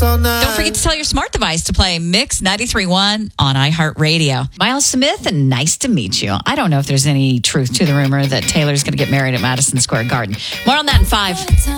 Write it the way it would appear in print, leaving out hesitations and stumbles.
all night. Don't forget to tell your smart device to play Mix 93.1 on iHeartRadio. Miles Smith, and nice to meet you. I don't know if there's any truth to the rumor that Taylor's going to get married at Madison Square Garden. More on that in 5.